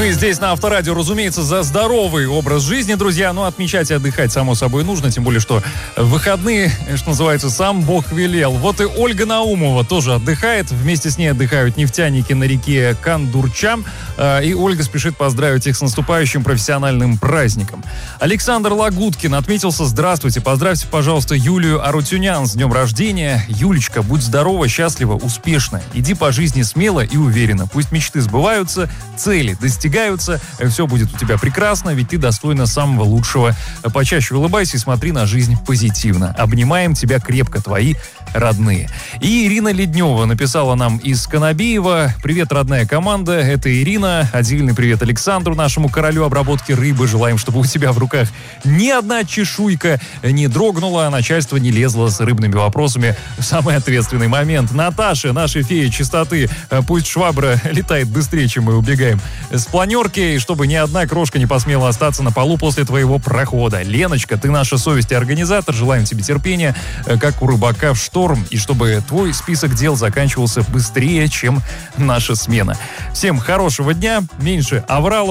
Мы здесь на Авторадио, разумеется, за здоровый образ жизни, друзья. Но отмечать и отдыхать, само собой, нужно. Тем более, что в выходные, что называется, сам Бог велел. Вот и Ольга Наумова тоже отдыхает. Вместе с ней отдыхают нефтяники на реке Кандурчам. И Ольга спешит поздравить их с наступающим профессиональным праздником. Александр Лагуткин отметился. Здравствуйте. Поздравьте, пожалуйста, Юлию Арутюнян с днем рождения. Юлечка, будь здорова, счастлива, успешна. Иди по жизни смело и уверенно. Пусть мечты сбываются, цели достигаются, все будет у тебя прекрасно, ведь ты достойна самого лучшего. Почаще улыбайся и смотри на жизнь позитивно. Обнимаем тебя крепко, твои родные. И Ирина Леднева написала нам из Конобиева. Привет, родная команда, это Ирина. Отдельный привет Александру, нашему королю обработки рыбы. Желаем, чтобы у тебя в руках ни одна чешуйка не дрогнула, а начальство не лезло с рыбными вопросами в самый ответственный момент. Наташа, наша фея чистоты, пусть швабра летает быстрее, чем мы убегаем с планерки, и чтобы ни одна крошка не посмела остаться на полу после твоего прохода. Леночка, ты наша совесть и организатор. Желаем тебе терпения, как у рыбака в шторм, и чтобы твой список дел заканчивался быстрее, чем наша смена. Всем хорошего дня, меньше авралов.